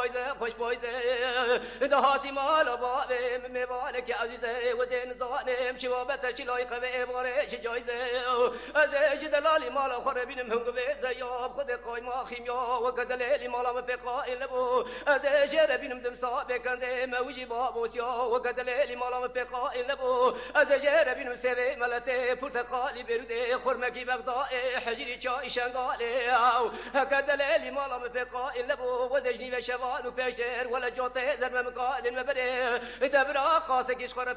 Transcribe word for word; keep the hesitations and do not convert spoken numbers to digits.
پایزه خوش پایزه دهاتی مال باب میوانه که عزیزه و زین زانم شبابت چلای قوه بارش جایزه از دلالی مال خور بینم هم قوه زیاب خود قایما خیمیا و کدلیلی مالام بقائل بو از جر بینم دم صاحب کنده موجی بابوسیا و کدلیلی مالام بقائل بو از جر بینم سوی ملته پرتقالی برده خرمکی بغداء حجری چای شنگاله او کدلیلی مالام بقائل بو و زجنی و شوال و پیشر ولا جوته زرم مقادن مبره دبرا قاسه کش خور